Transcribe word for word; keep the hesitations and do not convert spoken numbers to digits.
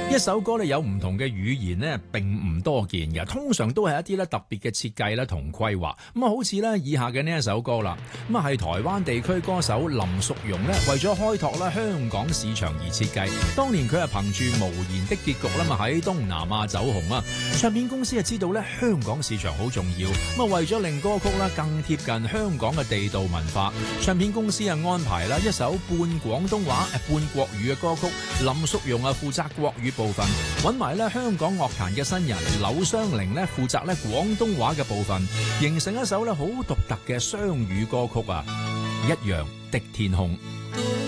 一首歌咧有唔同嘅語言咧並唔多見嘅，通常都係一啲咧特別嘅設計咧同規劃。咁啊，好似咧以下嘅呢一首歌啦，咁啊係台灣地區歌手林淑容咧為咗開拓咧香港市場而設計。當年佢係憑住無言的結局啦嘛喺東南亞走紅啊，唱片公司啊知道咧香港市場好重要，咁啊為咗令歌曲咧更貼近香港嘅地道文化，唱片公司啊安排啦一首半廣東話半國語嘅歌曲，林淑容啊負責國語部分，揾埋咧香港樂壇嘅新人柳湘玲咧負責咧廣東話嘅部分，形成一首咧好獨特嘅雙語歌曲啊，一樣的天空。